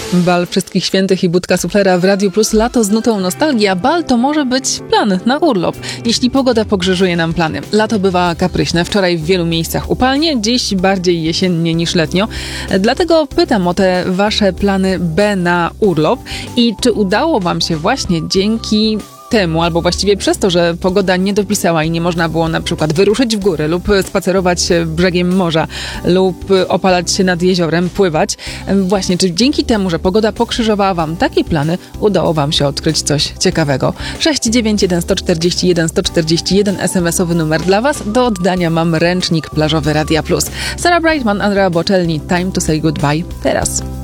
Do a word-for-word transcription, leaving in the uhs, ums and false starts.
Bal Wszystkich Świętych i budka suflera w Radiu Plus. Lato z nutą nostalgii, a bal to może być plan na urlop, jeśli pogoda pogrzeżuje nam plany. Lato bywa kapryśne, wczoraj w wielu miejscach upalnie, dziś bardziej jesiennie niż letnio. Dlatego pytam o te wasze plany B na urlop i czy udało wam się właśnie dzięki temu, albo właściwie przez to, że pogoda nie dopisała i nie można było na przykład wyruszyć w góry lub spacerować brzegiem morza lub opalać się nad jeziorem, pływać. Właśnie, czy dzięki temu, że pogoda pokrzyżowała wam takie plany, udało wam się odkryć coś ciekawego? sześć dziewięć jeden jeden cztery jeden jeden cztery jeden es em esowy numer dla was. Do oddania mam ręcznik plażowy Radia Plus. Sarah Brightman, Andrea Bocelli, Time to say goodbye. Teraz.